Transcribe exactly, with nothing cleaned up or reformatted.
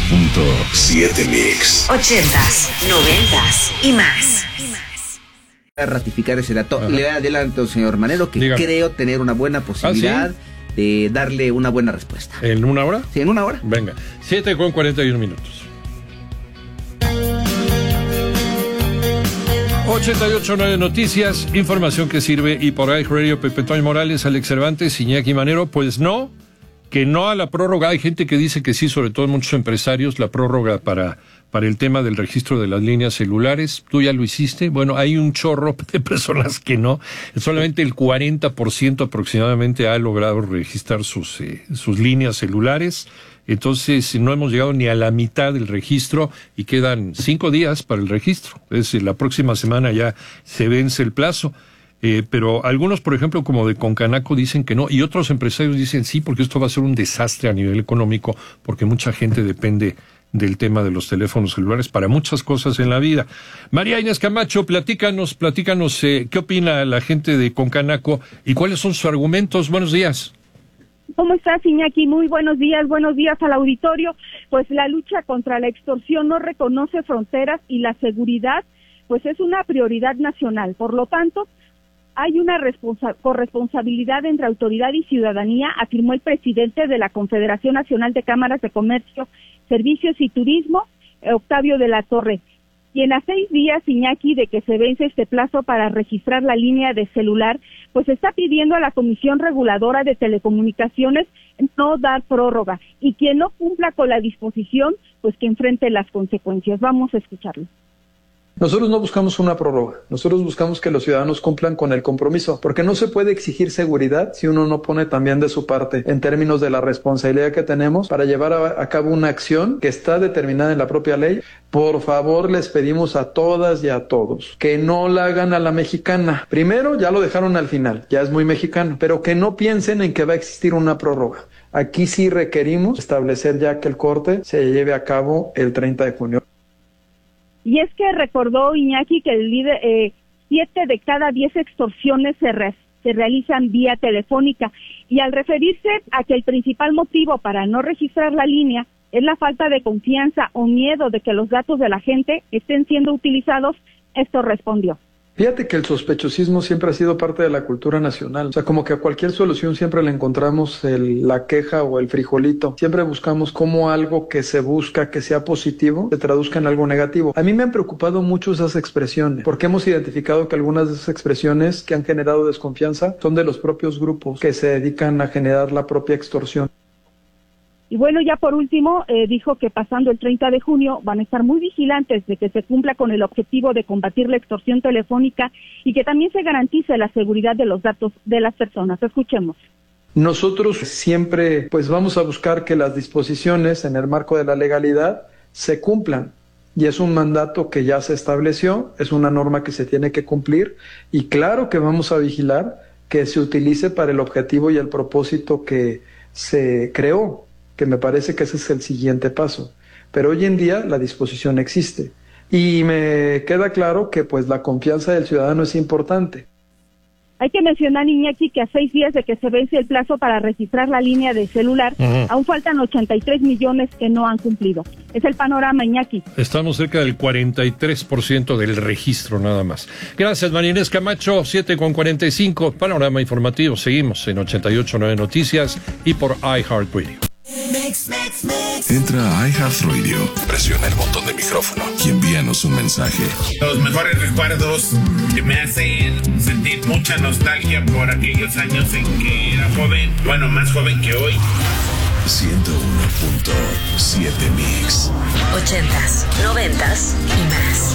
punto siete Mix. Ochentas, noventas y más. A ratificar ese dato. Ajá. Le adelanto, señor Manero, que Dígame. creo tener una buena posibilidad ¿Ah, sí? de darle una buena respuesta. ¿En una hora? Sí, en una hora. Venga, siete con cuarenta y un minutos. ochenta y ocho punto nueve Noticias, información que sirve. Y por ahí, Radio Pepe Toño Morales, Alex Cervantes, Iñaki Manero, pues no, que no a la prórroga. Hay gente que dice que sí, sobre todo muchos empresarios, la prórroga para, para el tema del registro de las líneas celulares. ¿Tú ya lo hiciste? Bueno, hay un chorro de personas que no. Solamente el cuarenta por ciento aproximadamente ha logrado registrar sus, eh, sus líneas celulares. Entonces, no hemos llegado ni a la mitad del registro y quedan cinco días para el registro. Es decir, la próxima semana ya se vence el plazo. Eh, pero algunos, por ejemplo, como de Concanaco, dicen que no, y otros empresarios dicen sí, porque esto va a ser un desastre a nivel económico, porque mucha gente depende del tema de los teléfonos celulares para muchas cosas en la vida. María Inés Camacho, platícanos, platícanos, eh, ¿qué opina la gente de Concanaco y cuáles son sus argumentos? Buenos días. ¿Cómo estás, Iñaki? Muy buenos días, buenos días al auditorio. Pues la lucha contra la extorsión no reconoce fronteras y la seguridad, pues es una prioridad nacional. Por lo tanto, hay una responsa- corresponsabilidad entre autoridad y ciudadanía, afirmó el presidente de la Confederación Nacional de Cámaras de Comercio, Servicios y Turismo, Octavio de la Torre, quien a seis días, Iñaki, de que se vence este plazo para registrar la línea de celular, pues está pidiendo a la Comisión Reguladora de Telecomunicaciones no dar prórroga, y quien no cumpla con la disposición, pues que enfrente las consecuencias. Vamos a escucharlo. Nosotros no buscamos una prórroga, nosotros buscamos que los ciudadanos cumplan con el compromiso, porque no se puede exigir seguridad si uno no pone también de su parte en términos de la responsabilidad que tenemos para llevar a, a cabo una acción que está determinada en la propia ley. Por favor, les pedimos a todas y a todos que no la hagan a la mexicana. Primero, ya lo dejaron al final, ya es muy mexicano, pero que no piensen en que va a existir una prórroga. Aquí sí requerimos establecer ya que el corte se lleve a cabo el treinta de junio. Y es que recordó Iñaki que el líder, eh, siete de cada diez extorsiones se, re, se realizan vía telefónica, y al referirse a que el principal motivo para no registrar la línea es la falta de confianza o miedo de que los datos de la gente estén siendo utilizados, esto respondió. Fíjate que el sospechosismo siempre ha sido parte de la cultura nacional. O sea, como que a cualquier solución siempre le encontramos el, la queja o el frijolito. Siempre buscamos cómo algo que se busca que sea positivo se traduzca en algo negativo. A mí me han preocupado mucho esas expresiones, porque hemos identificado que algunas de esas expresiones que han generado desconfianza son de los propios grupos que se dedican a generar la propia extorsión. Y bueno, ya por último, eh, dijo que pasando el treinta de junio van a estar muy vigilantes de que se cumpla con el objetivo de combatir la extorsión telefónica y que también se garantice la seguridad de los datos de las personas. Escuchemos. Nosotros siempre pues vamos a buscar que las disposiciones en el marco de la legalidad se cumplan. Y es un mandato que ya se estableció, es una norma que se tiene que cumplir, y claro que vamos a vigilar que se utilice para el objetivo y el propósito que se creó, que me parece que ese es el siguiente paso. Pero hoy en día la disposición existe. Y me queda claro que pues la confianza del ciudadano es importante. Hay que mencionar, Iñaki, que a seis días de que se vence el plazo para registrar la línea de celular, uh-huh. aún faltan ochenta y tres millones que no han cumplido. Es el panorama, Iñaki. Estamos cerca del cuarenta y tres por ciento del registro nada más. Gracias, María Inés Camacho, siete con cuarenta y cinco, panorama informativo. Seguimos en ochenta y ocho punto nueve Noticias y por iHeartRadio. Mix, mix, mix. Entra a iHeartRadio, presiona el botón de micrófono y envíanos un mensaje. Los mejores recuerdos que me hacen sentir mucha nostalgia por aquellos años en que era joven, bueno, más joven que hoy. ciento uno punto siete Mix. Ochentas, noventas y más.